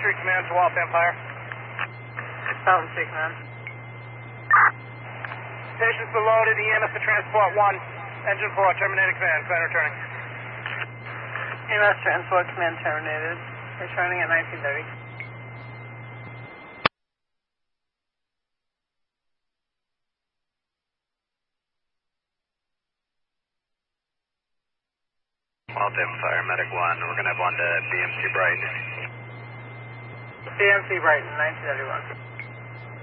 3 command to Waltham Fire. Falcon 3 command. Patients are loaded, EMS to transport 1. Engine 4, terminated command. Command returning. EMS transport command terminated. Returning at 1930. Waltham Fire, Medic 1. We're going to have one to BMC Brighton. BMC Brighton, 1931.